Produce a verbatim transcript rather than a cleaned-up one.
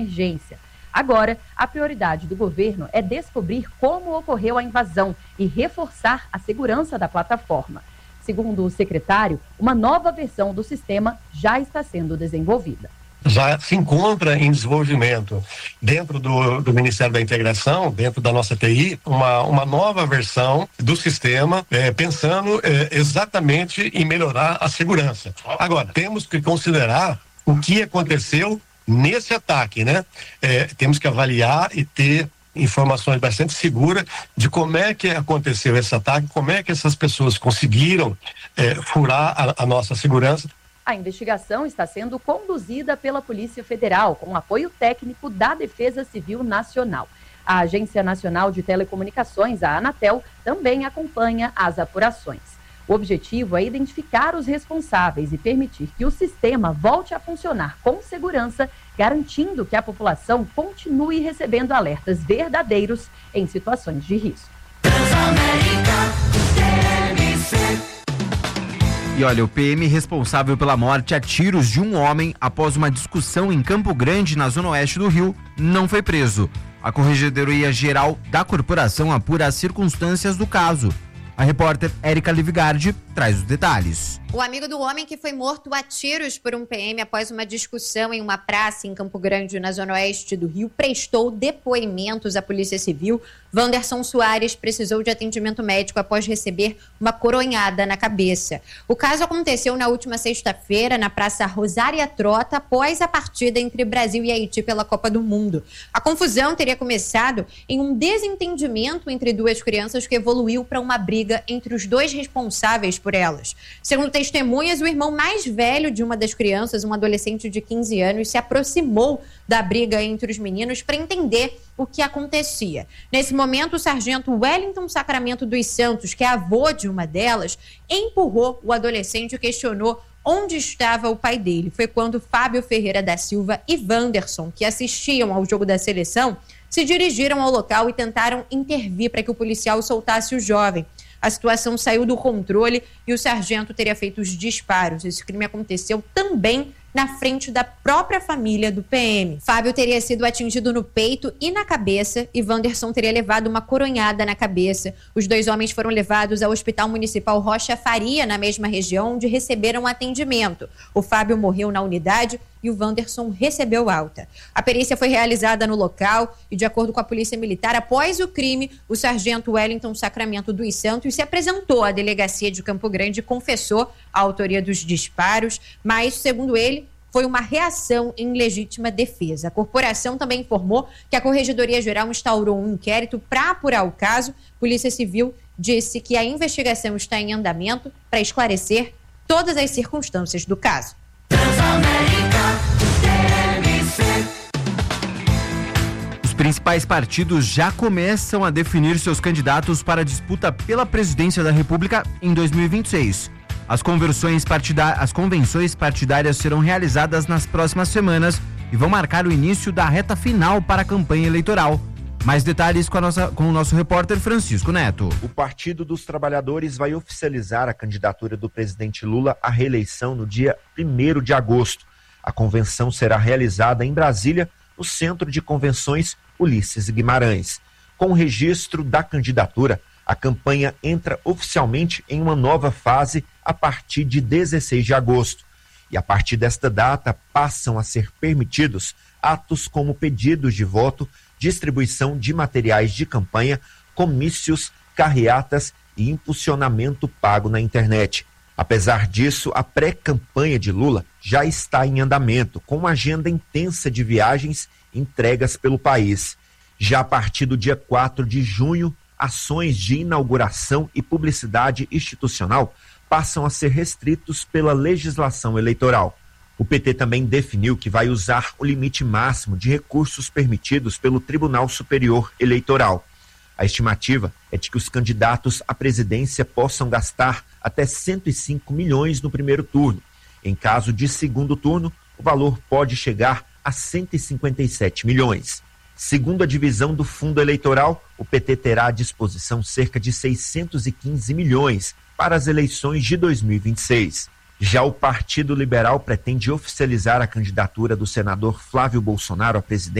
emergência. Agora, a prioridade do governo é descobrir como ocorreu a invasão e reforçar a segurança da plataforma. Segundo o secretário, uma nova versão do sistema já está sendo desenvolvida. Já se encontra em desenvolvimento dentro do, do Ministério da Integração, dentro da nossa T I, uma, uma nova versão do sistema, é, pensando é, exatamente em melhorar a segurança. Agora, temos que considerar o que aconteceu nesse ataque, né? É, temos que avaliar e ter informações bastante seguras de como é que aconteceu esse ataque, como é que essas pessoas conseguiram é, furar a, a nossa segurança. A investigação está sendo conduzida pela Polícia Federal, com apoio técnico da Defesa Civil Nacional. A Agência Nacional de Telecomunicações, a Anatel, também acompanha as apurações. O objetivo é identificar os responsáveis e permitir que o sistema volte a funcionar com segurança, garantindo que a população continue recebendo alertas verdadeiros em situações de risco. E olha, o P M responsável pela morte a tiros de um homem após uma discussão em Campo Grande, na zona oeste do Rio, não foi preso. A Corregedoria Geral da Corporação apura as circunstâncias do caso. A repórter Érica Livgardi traz os detalhes. O amigo do homem que foi morto a tiros por um P M após uma discussão em uma praça em Campo Grande, na zona oeste do Rio, prestou depoimentos à Polícia Civil. Wanderson Soares precisou de atendimento médico após receber uma coronhada na cabeça. O caso aconteceu na última sexta-feira na Praça Rosária Trota, após a partida entre Brasil e Haiti pela Copa do Mundo. A confusão teria começado em um desentendimento entre duas crianças que evoluiu para uma briga entre os dois responsáveis por elas. Segundo testemunhas, o irmão mais velho de uma das crianças, um adolescente de quinze anos, se aproximou da briga entre os meninos para entender o que acontecia. Nesse momento, o sargento Wellington Sacramento dos Santos, que é avô de uma delas, empurrou o adolescente e questionou onde estava o pai dele. Foi quando Fábio Ferreira da Silva e Wanderson, que assistiam ao jogo da seleção, se dirigiram ao local e tentaram intervir para que o policial soltasse o jovem. A situação saiu do controle e o sargento teria feito os disparos. Esse crime aconteceu também na frente da própria família do P M. Fábio teria sido atingido no peito e na cabeça e Wanderson teria levado uma coronhada na cabeça. Os dois homens foram levados ao Hospital Municipal Rocha Faria, na mesma região, onde receberam atendimento. O Fábio morreu na unidade e o Wanderson recebeu alta. A perícia foi realizada no local e, de acordo com a Polícia Militar, após o crime, o sargento Wellington Sacramento dos Santos se apresentou à delegacia de Campo Grande e confessou a autoria dos disparos, mas, segundo ele, foi uma reação em legítima defesa. A corporação também informou que a Corregedoria Geral instaurou um inquérito para apurar o caso. Polícia Civil disse que a investigação está em andamento para esclarecer todas as circunstâncias do caso. Os principais partidos já começam a definir seus candidatos para a disputa pela presidência da República em dois mil e vinte e seis. As conversões partidá- as convenções partidárias serão realizadas nas próximas semanas e vão marcar o início da reta final para a campanha eleitoral. Mais detalhes com, a nossa, com o nosso repórter Francisco Neto. O Partido dos Trabalhadores vai oficializar a candidatura do presidente Lula à reeleição no dia primeiro de agosto. A convenção será realizada em Brasília, no Centro de Convenções Ulisses Guimarães. Com o registro da candidatura, a campanha entra oficialmente em uma nova fase a partir de dezesseis de agosto. E a partir desta data passam a ser permitidos atos como pedidos de voto, distribuição de materiais de campanha, comícios, carreatas e impulsionamento pago na internet. Apesar disso, a pré-campanha de Lula já está em andamento, com uma agenda intensa de viagens e entregas pelo país. Já a partir do dia quatro de junho, ações de inauguração e publicidade institucional passam a ser restritos pela legislação eleitoral. O P T também definiu que vai usar o limite máximo de recursos permitidos pelo Tribunal Superior Eleitoral. A estimativa é de que os candidatos à presidência possam gastar até cento e cinco milhões no primeiro turno. Em caso de segundo turno, o valor pode chegar a cento e cinquenta e sete milhões. Segundo a divisão do fundo eleitoral, o P T terá à disposição cerca de seiscentos e quinze milhões para as eleições de dois mil e vinte e seis. Já o Partido Liberal pretende oficializar a candidatura do senador Flávio Bolsonaro à presidência